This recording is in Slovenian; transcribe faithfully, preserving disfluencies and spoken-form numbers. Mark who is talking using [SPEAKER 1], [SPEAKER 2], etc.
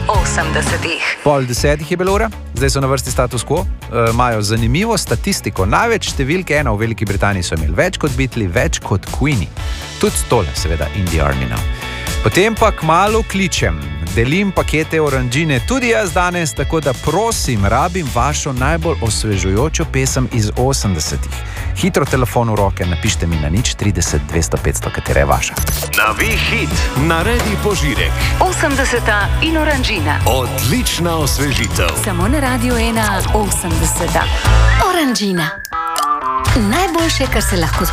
[SPEAKER 1] osemdesetih.
[SPEAKER 2] Pol desetih je bilo ura, zdaj so na vrsti Status Quo, e, imajo zanimivo statistiko. Največ številke ena v Veliki Britaniji so imeli, več kot Beatles, več kot Queenie. Tudi tole, seveda, In the Army Now. Potem pa kmalu kličem, delim pakete oranžine tudi jaz danes, tako da prosim, rabim vašo najbolj osvežujočo pesem iz osemdesetih. Hitro telefon v roke, napište mi na nič trideset dvesto petsto, katera je vaša.
[SPEAKER 3] Navih hit, naredi požirek.
[SPEAKER 1] osemdeseta in oranžina.
[SPEAKER 3] Odlična osvežitev.
[SPEAKER 1] Samo na Radio ena osemdeseta. Oranžina. Najboljše, kar se lahko